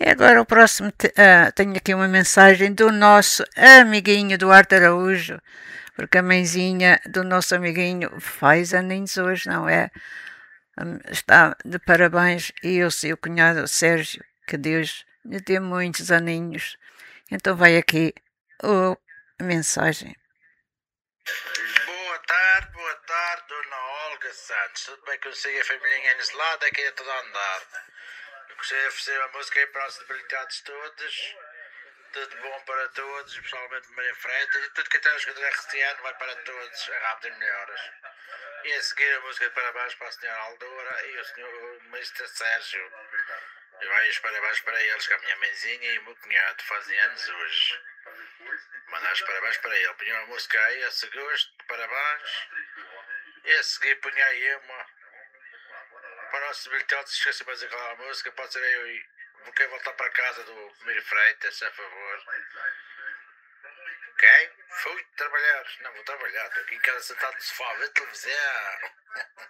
E agora o próximo, tenho aqui uma mensagem do nosso amiguinho Duarte Araújo, porque a mãezinha do nosso amiguinho faz aninhos hoje, não é? Está de parabéns e eu sei o cunhado Sérgio, que Deus lhe dê muitos aninhos. Então vai aqui a mensagem. Boa tarde, Dona Olga Santos. Tudo bem consigo? A família nesse lado aqui a todo andar. Eu gostaria de oferecer uma música aí para os debilitados todos. Tudo bom para todos, especialmente Maria Freitas. E tudo que tem o escutar RCN vai para todos, a rápido e melhoras. E a seguir a música de parabéns para a senhora Aldora e o senhor Mr. Sérgio. E vai os parabéns para eles, que a minha mãezinha e o meu cunhado fazem anos hoje. Mandar os parabéns para ele. Punha uma música aí, a seguir gosto, parabéns. E a seguir punha aí uma para os debilitados. Esqueci mais aquela música. Pode ser eu e vou querer voltar para casa do Miro Freitas, a favor. Ok? Fui trabalhar. Não vou trabalhar, estou aqui em casa sentado no sofá a ver televisão.